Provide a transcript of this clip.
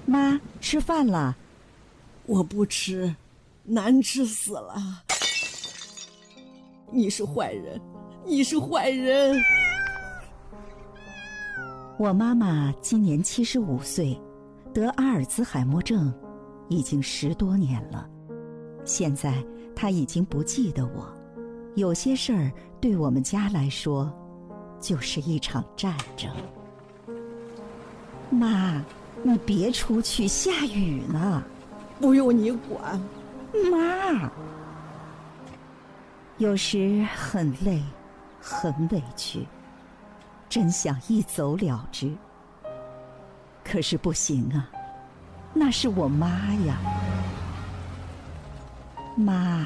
妈，吃饭了。 我不吃，难吃死了。你是坏人，你是坏人。 我妈妈今年75岁，得阿尔兹海默症已经10多年了。现在她已经不记得我，有些事儿对我们家来说就是一场战争。妈，你别出去，下雨呢。 不用你管。 妈，有时很累，很委屈，真想一走了之。可是不行啊，那是我妈呀。妈，